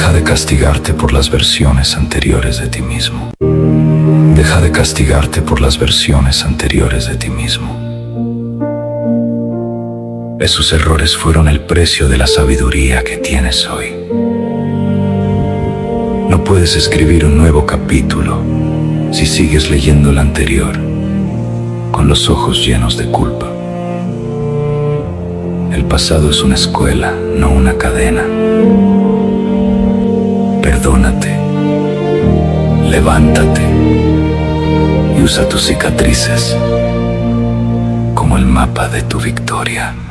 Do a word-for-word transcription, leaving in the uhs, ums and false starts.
Deja de castigarte por las versiones anteriores de ti mismo. Deja de castigarte por las versiones anteriores de ti mismo. Esos errores fueron el precio de la sabiduría que tienes hoy. No puedes escribir un nuevo capítulo si sigues leyendo el anterior con los ojos llenos de culpa. El pasado es una escuela, no una cadena. Perdónate, levántate y usa tus cicatrices como el mapa de tu victoria.